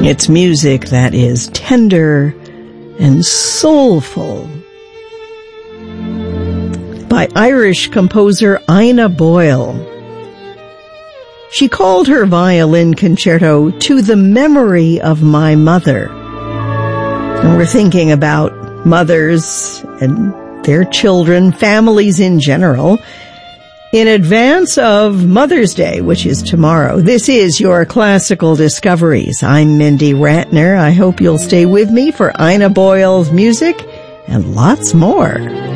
It's music that is tender and soulful. By Irish composer Ina Boyle. She called her violin concerto "To the Memory of My Mother." And we're thinking about mothers and their children, families in general, in advance of Mother's Day, which is tomorrow. This is your Classical Discoveries. I'm Mindy Ratner. I hope you'll stay with me for Ina Boyle's music and lots more.